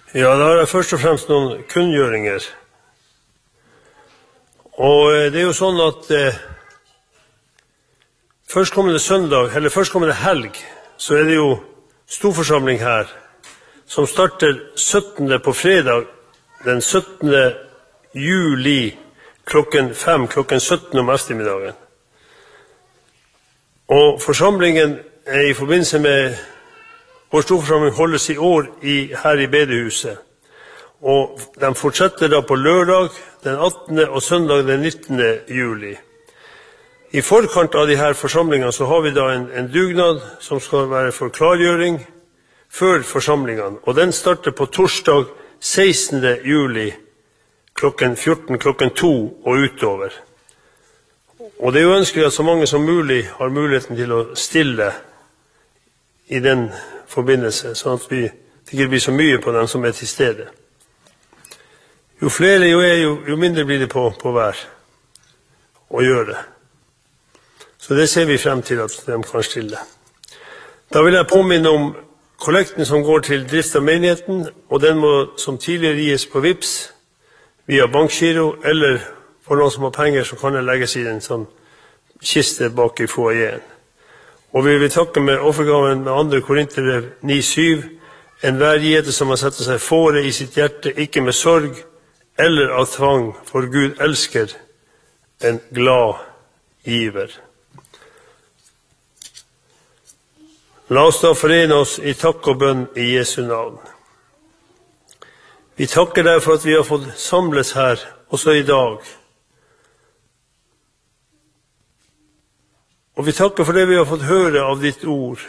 Ja, da har jeg først og fremst noen kunngjøringer. Og det er jo sånn at førstkommende søndag, eller førstkommende helg, så er det jo storforsamling her, som starter 17. på fredag, den 17. juli, klokken 5, klokken 17 om eftermiddagen. Og forsamlingen i forbindelse med vår storforsamling holdes i år her i bedehuset. Og de fortsetter da på lørdag den 18. og søndag den 19. juli. I forkant av de her forsamlingene så har vi da en dugnad som skal være for klargjøring før forsamlingene. Og den starter på torsdag 16. juli klokken 14, klokken 2 og utover. Og det er jo ønskelig at så mange som mulig har muligheten til å stille i den forbindelse, sånn at det ikke blir så mye på dem som er til stede. Jo flere jo mindre blir det på hver å gjøre det. Så det ser vi frem til at de kan stille. Da vil jeg påminne om kollekten som går til drift av menigheten, og den må som tidligere gis på Vips, via bankgiro, eller for noen som har penger, så kan det legges i en sånn kiste bak i foajeen. Og vi vil takke med offergaven med 2. Korinterbrev 9:7, enhver giete som har sett seg fore i sitt hjerte, ikke med sorg eller av tvang, for Gud elsker en glad giver. La oss da forene oss i takk og bønn i Jesu navn. Vi takker deg for at vi har fått samles her, også i dag. Og vi takker for det vi har fått høre av ditt ord.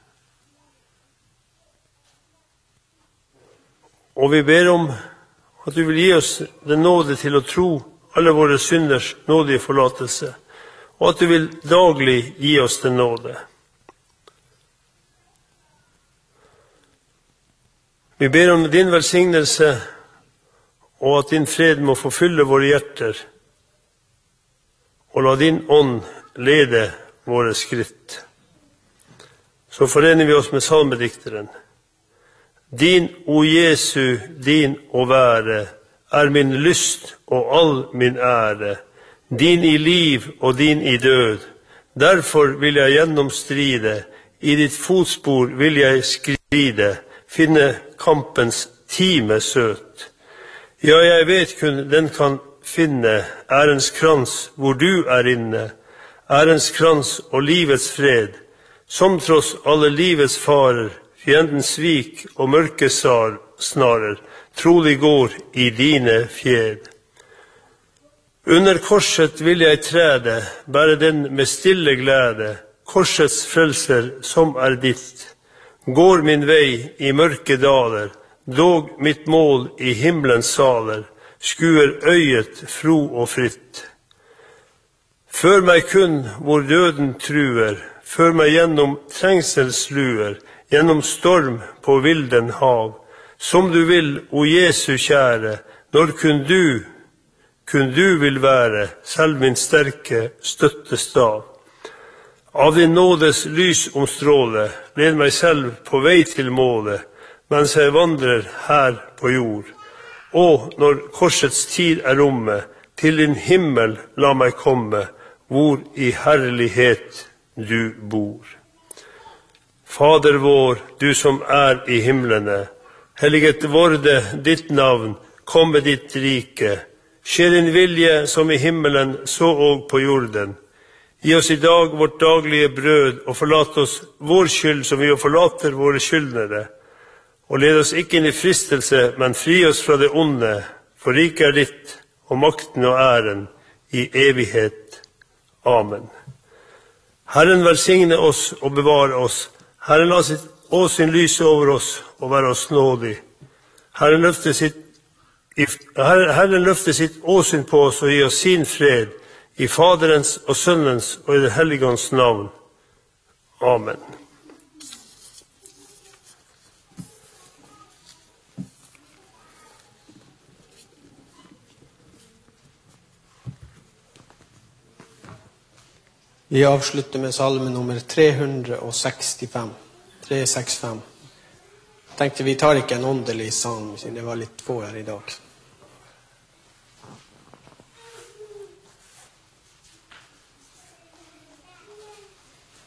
Og vi ber om at du vil gi oss den nåde til å tro alle våre synders nådige forlatelse, og at du vil daglig gi oss den nåde. Vi ber om din velsignelse, og at din fred må forfylle våre hjerter, og la din ånd lede våre skritt. Så forener vi oss med salmedikteren. Din, o Jesu, din å være, er min lyst og all min ære. Din i liv og din i død. Derfor vil jeg gjennomstride, i ditt fotspor vil jeg skride, finne kampens time søt. Ja, jeg vet kun den kan finne ærens krans hvor du er inne, ærens krans og livets fred, som tross alle livets farer, fiendens svik og mørkes snarer, trolig går i dine fjed. Under korset vil jeg træde, bære den med stille glede, korsets frelser som er ditt. Går min vei i mørke daler, dog mitt mål i himmelens saler, skuer øyet fro og fritt. Før meg kun hvor døden truer, før meg gjennom trengselsluer, gjennom storm på vilden hav, som du vil, o Jesu kjære, når kun du vil være, selv min sterke støttestav. Av din nådes lys omstråle, led meg selv på vei til målet, mens jeg vandrer her på jord. Og når korsets tid er omme, til din himmel la meg komme, hvor i herlighet du bor. Fader vår, du som er i himlene, helliget vorde ditt navn, kom med ditt rike. Skje din vilje som i himmelen, så og på jorden. Gi oss i dag vårt daglige brød, og forlat oss vår skyld som vi forlater våre skyldnere. Og led oss ikke inn i fristelse, men fri oss fra det onde, for riket er ditt, og makten og æren i evighet. Amen. Herren velsigne oss og bevare oss. Herren la sitt åsyn lyse over oss og være oss nådig. Herren løfter sitt åsyn på oss og gi oss sin fred i Faderens og Sønnens og i det Helligånds navn. Amen. Vi avslutter med salme nummer 365. 365. Tenkte vi tar ikke en åndelig sang, siden det var litt få her i dag.